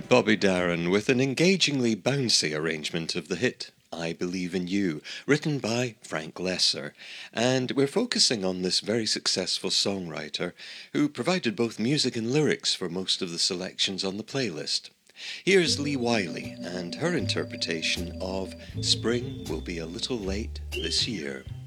Bobby Darin with an engagingly bouncy arrangement of the hit I Believe in You, written by Frank Lesser. And we're focusing on this very successful songwriter who provided both music and lyrics for most of the selections on the playlist. Here's Lee Wiley and her interpretation of Spring Will Be a Little Late This Year.